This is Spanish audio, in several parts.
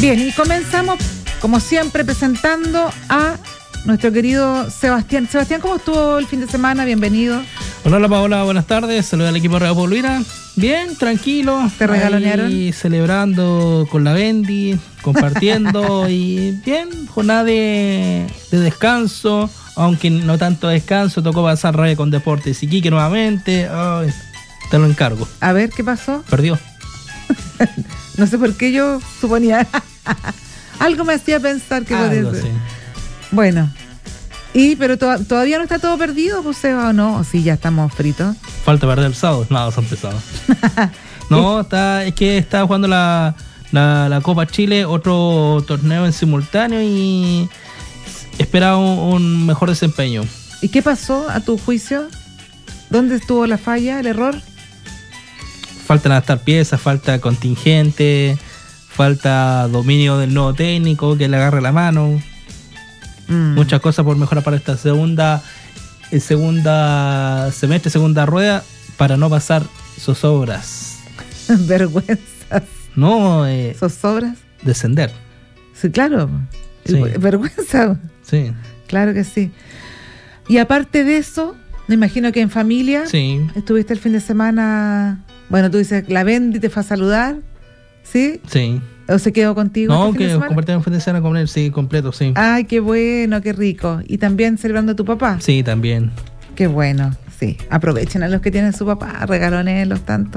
Bien, y comenzamos, como siempre, presentando a nuestro querido Sebastián. Sebastián, ¿cómo estuvo el fin de semana? Bienvenido. Hola Paola, buenas tardes. Saludos al equipo de Radio Paulina. Bien, tranquilo. ¿Te regalonearon? Ahí celebrando con la Bendy, compartiendo y bien, jornada de descanso, aunque no tanto descanso, tocó pasar rabia con Deportes Iquique nuevamente. Ay, te lo encargo. A ver, ¿qué pasó? Perdió. No sé por qué yo suponía. Algo me hacía pensar que podía ser. Sí. Bueno, pero todavía no está todo perdido, pues, Seba, ¿o no? ¿O sí, ya estamos fritos? Falta perder el sábado. Nada, se ha empezado. No, es que está jugando la Copa Chile, otro torneo en simultáneo y esperaba un mejor desempeño. ¿Y qué pasó a tu juicio? ¿Dónde estuvo la falla, el error? Faltan adaptar piezas, falta contingente, falta dominio del nuevo técnico que le agarre la mano. Muchas cosas por mejorar para esta segunda semestre, segunda rueda, para no pasar zozobras. Vergüenzas. No, ¿Zozobras? Descender. Sí, claro. Sí. Vergüenza. Sí. Claro que sí. Y aparte de eso, me imagino que en familia estuviste el fin de semana. Bueno, tú dices, la Bendy te fue a saludar, ¿sí? Sí. ¿O se quedó contigo? No, que compartimos el fin de semana con él, sí, completo, sí. Ay, qué bueno, qué rico. ¿Y también celebrando a tu papá? Sí, también. Qué bueno, sí. Aprovechen a los que tienen su papá, regalonenlos tanto,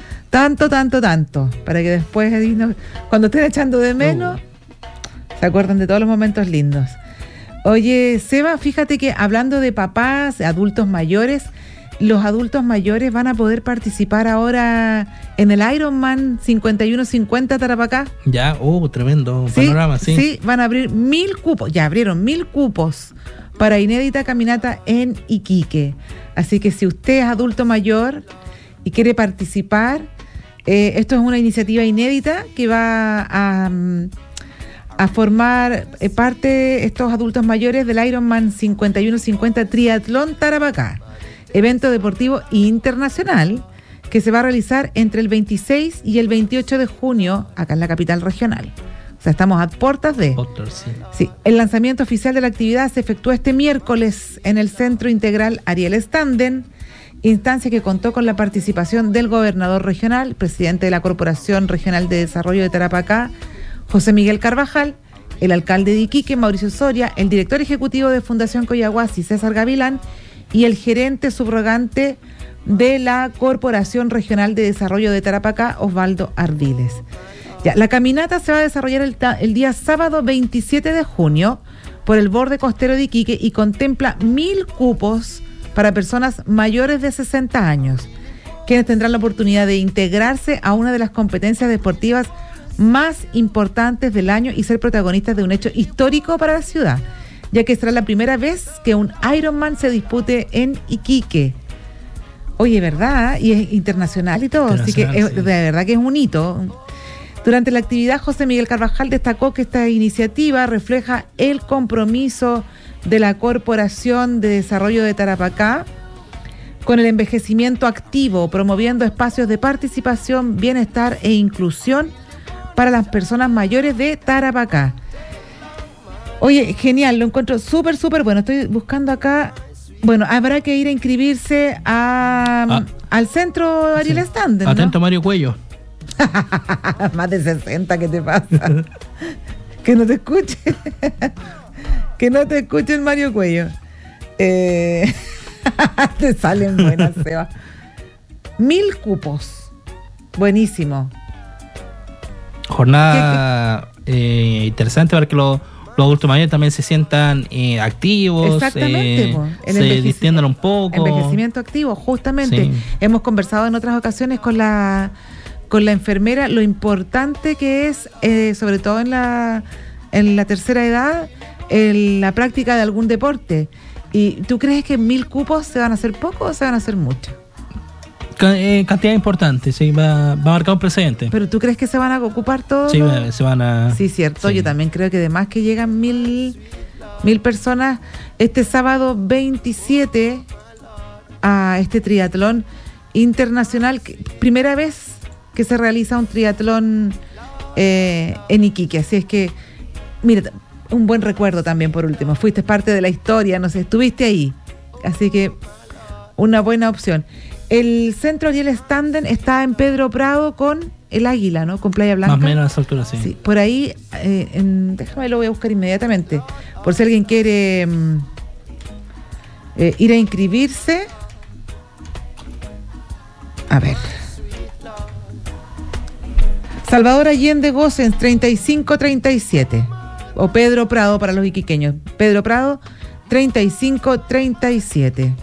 para que después, cuando estén echando de menos, se acuerdan de todos los momentos lindos. Oye, Seba, fíjate que hablando de papás, adultos mayores, los adultos mayores van a poder participar ahora en el Ironman 5150 Tarapacá. Ya, tremendo panorama, sí. Sí, van a abrir 1,000 cupos, ya abrieron 1,000 cupos para inédita caminata en Iquique. Así que si usted es adulto mayor y quiere participar, esto es una iniciativa inédita que va a formar parte estos adultos mayores del Ironman 5150 Triatlón Tarapacá, evento deportivo internacional que se va a realizar entre el 26 y el 28 de junio acá en la capital regional. O sea, estamos a puertas de... Sí. El lanzamiento oficial de la actividad se efectuó este miércoles en el Centro Integral Ariel Standen, instancia que contó con la participación del gobernador regional, presidente de la Corporación Regional de Desarrollo de Tarapacá, José Miguel Carvajal, el alcalde de Iquique, Mauricio Soria, el director ejecutivo de Fundación Coyahuasi, César Gavilán, y el gerente subrogante de la Corporación Regional de Desarrollo de Tarapacá, Osvaldo Ardiles. Ya, la caminata se va a desarrollar el día sábado 27 de junio por el borde costero de Iquique y contempla 1,000 cupos para personas mayores de 60 años, quienes tendrán la oportunidad de integrarse a una de las competencias deportivas más importantes del año y ser protagonistas de un hecho histórico para la ciudad, ya que será la primera vez que un Ironman se dispute en Iquique. Oye, ¿verdad? Y es internacional y todo, así que de verdad que es un hito. Durante la actividad, José Miguel Carvajal destacó que esta iniciativa refleja el compromiso de la Corporación de Desarrollo de Tarapacá con el envejecimiento activo, promoviendo espacios de participación, bienestar e inclusión para las personas mayores de Tarapacá. Oye, genial, lo encuentro súper bueno. Estoy buscando acá. Bueno, habrá que ir a inscribirse al centro Ariel Standen, ¿no? Atento, Mario Cuello. Más de 60, ¿qué te pasa? Que no te escuche. Que no te escuche el Mario Cuello. Te salen buenas, Seba. 1,000 cupos. Buenísimo. Jornada interesante para que los adultos mayores también se sientan activos. Exactamente, se distiendan un poco. Envejecimiento activo, justamente. Sí. Hemos conversado en otras ocasiones con la enfermera lo importante que es, sobre todo en la tercera edad, la práctica de algún deporte. ¿Y tú crees que 1,000 cupos se van a hacer poco o se van a hacer mucho? Cantidad importante, sí, va a marcar un precedente. ¿Pero tú crees que se van a ocupar todos? Sí, se van a... Sí, cierto, sí. Yo también creo que además que llegan 1,000 personas este sábado 27 a este triatlón internacional, primera vez que se realiza un triatlón en Iquique. Así es que, mira, un buen recuerdo también por último. Fuiste parte de la historia, no sé, estuviste ahí. Así que una buena opción. El centro y el Standen está en Pedro Prado con el Águila, ¿no? Con Playa Blanca. Más o menos a esa altura, sí. Sí, por ahí, déjame, lo voy a buscar inmediatamente. Por si alguien quiere ir a inscribirse. A ver. Salvador Allende Gossens, 3537. O Pedro Prado para los iquiqueños. Pedro Prado, 3537.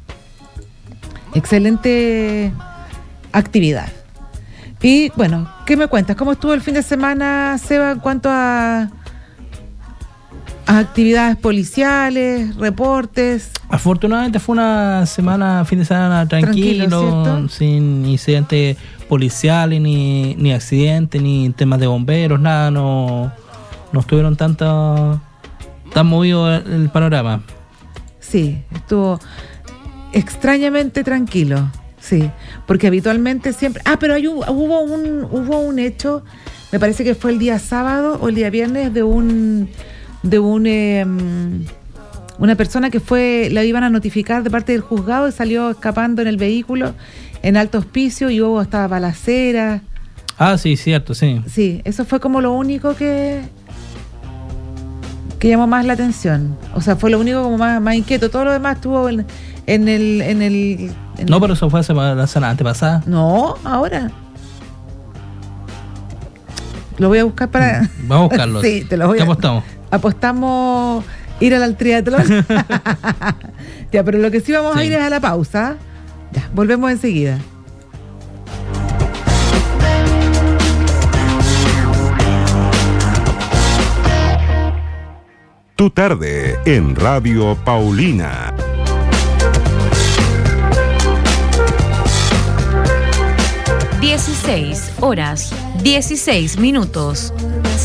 Excelente actividad. Y bueno, ¿qué me cuentas? ¿Cómo estuvo el fin de semana, Seba, en cuanto a actividades policiales, reportes? Afortunadamente fue una semana, fin de semana tranquilo, sin incidentes policiales, ni accidentes, ni temas de bomberos, nada, no estuvieron tan movido el panorama. Sí, estuvo extrañamente tranquilo, sí, porque habitualmente siempre... pero hubo un hecho, me parece que fue el día sábado o el día viernes, de una persona que la iban a notificar de parte del juzgado y salió escapando en el vehículo en Alto Hospicio y hubo hasta balacera. Sí, cierto, sí. Sí, eso fue como lo único que llamó más la atención. O sea, fue lo único como más inquieto. Todo lo demás estuvo en el... No, pero eso fue la semana antepasada. No, ahora. Lo voy a buscar para... Vamos a buscarlo. Sí, te lo voy a... ¿Qué apostamos? Apostamos ir al triatlón. Ya, pero lo que sí vamos a ir es a la pausa. Ya, volvemos enseguida. Tu tarde en Radio Paulina. 16 horas, 16 minutos.